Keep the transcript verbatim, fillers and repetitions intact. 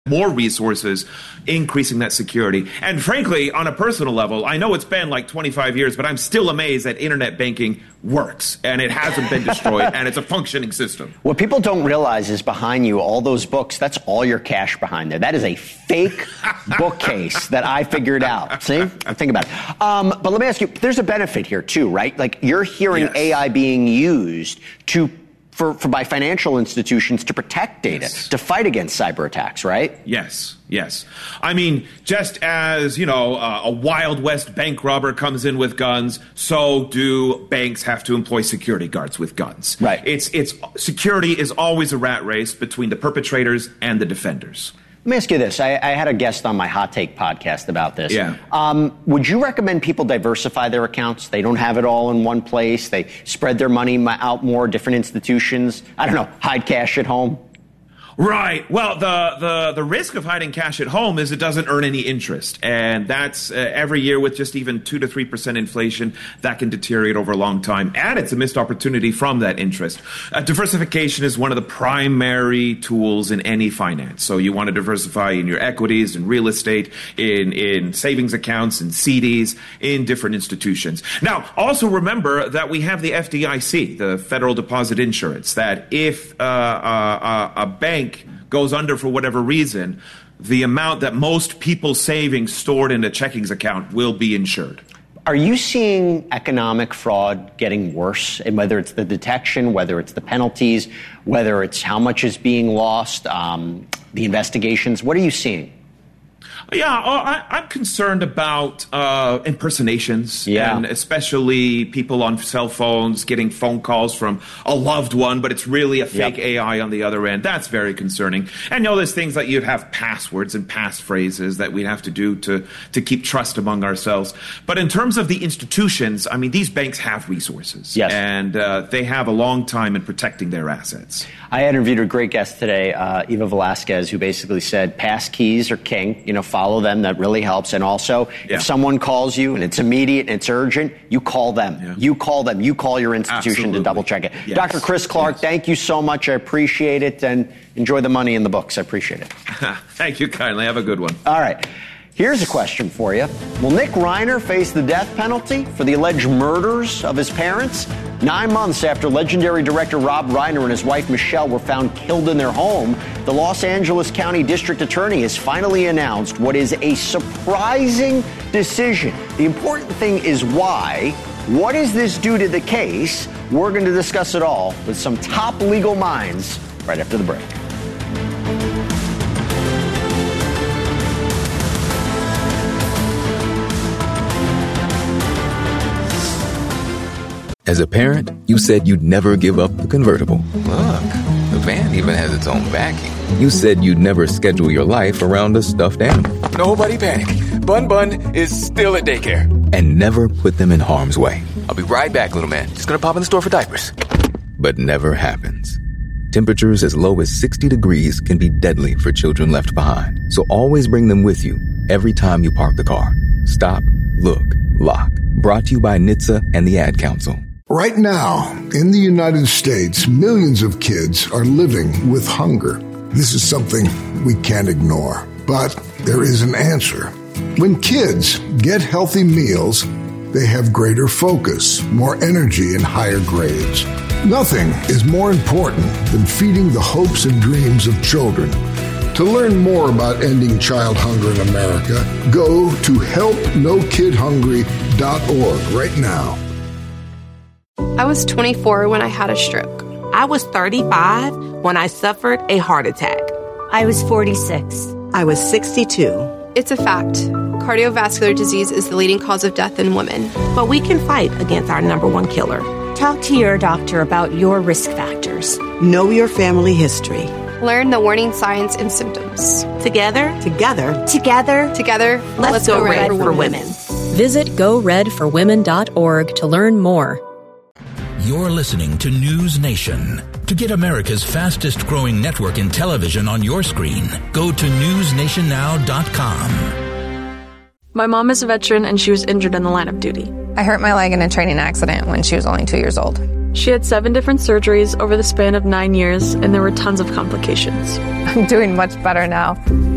more resources, increasing that security. And frankly, on a personal level, I know it's been like twenty-five years, but I'm still amazed that internet banking works and it hasn't been destroyed and it's a functioning system. What people don't realize is behind you, all those books, that's all your cash behind there. That is a fake bookcase that I figured out. See? Think about it. Um, but let me ask you, there's a benefit here too, right? Like you're hearing yes. A I being used to For, for by financial institutions to protect data, yes. to fight against cyber attacks, right? Yes, yes. I mean, just as, you know, uh, a Wild West bank robber comes in with guns, so do banks have to employ security guards with guns. Right. It's, it's, security is always a rat race between the perpetrators and the defenders. Let me ask you this. I, I had a guest on my Hot Take podcast about this. Yeah. Um, would you recommend people diversify their accounts? They don't have it all in one place. They spread their money out more, different institutions. I don't know, hide cash at home. Right. Well, the, the, the risk of hiding cash at home is it doesn't earn any interest. And that's uh, every year with just even two to three percent inflation, that can deteriorate over a long time. And it's a missed opportunity from that interest. Uh, diversification is one of the primary tools in any finance. So you want to diversify in your equities, in real estate, in, in savings accounts, in C Ds, in different institutions. Now, also remember that we have the F D I C, the Federal Deposit Insurance, that if uh, uh, uh, a bank goes under for whatever reason, the amount that most people's savings stored in a checkings account will be insured. Are you seeing economic fraud getting worse? And whether it's the detection, whether it's the penalties, whether it's how much is being lost, um, the investigations, what are you seeing? Yeah, I, I'm concerned about uh, impersonations, yeah. and especially people on cell phones getting phone calls from a loved one, but it's really a fake yep. A I on the other end. That's very concerning. And you know, there's things like you'd have passwords and passphrases that we have to do to, to keep trust among ourselves. But in terms of the institutions, I mean, these banks have resources, yes. and uh, they have a long time in protecting their assets. I interviewed a great guest today, uh, Eva Velasquez, who basically said pass keys are king. You know, follow them. That really helps. And also, yeah. if someone calls you and it's immediate and it's urgent, you call them. Yeah. You call them. You call your institution Absolutely. to double check it. Yes. Doctor Chris Clark, yes. thank you so much. I appreciate it. And enjoy the money in the books. I appreciate it. Thank you kindly. Have a good one. All right. Here's a question for you. Will Nick Reiner face the death penalty for the alleged murders of his parents? Nine months after legendary director Rob Reiner and his wife Michelle were found killed in their home, the Los Angeles County District Attorney has finally announced what is a surprising decision. The important thing is why. What does this do to the case? We're going to discuss it all with some top legal minds right after the break. As a parent, you said you'd never give up the convertible. Look, the van even has its own backing. You said you'd never schedule your life around a stuffed animal. Nobody panic. Bun Bun is still at daycare. And never put them in harm's way. I'll be right back, little man. Just gonna pop in the store for diapers. But never happens. Temperatures as low as sixty degrees can be deadly for children left behind. So always bring them with you every time you park the car. Stop, look, lock. Brought to you by N H T S A and the Ad Council. Right now, in the United States, millions of kids are living with hunger. This is something we can't ignore, but there is an answer. When kids get healthy meals, they have greater focus, more energy, and higher grades. Nothing is more important than feeding the hopes and dreams of children. To learn more about ending child hunger in America, go to help no kid hungry dot org right now. I was twenty-four when I had a stroke. I was thirty-five when I suffered a heart attack. I was forty-six. I was sixty-two. It's a fact. Cardiovascular disease is the leading cause of death in women. But we can fight against our number one killer. Talk to your doctor about your risk factors. Know your family history. Learn the warning signs and symptoms. Together, together, together, together, let's, let's go, go red, red for, for women. women. Visit go red for women dot org to learn more. You're listening to News Nation. To get America's fastest growing network in television on your screen, go to news nation now dot com. My mom is a veteran and she was injured in the line of duty. I hurt my leg in a training accident when she was only two years old. She had seven different surgeries over the span of nine years, and there were tons of complications. I'm doing much better now.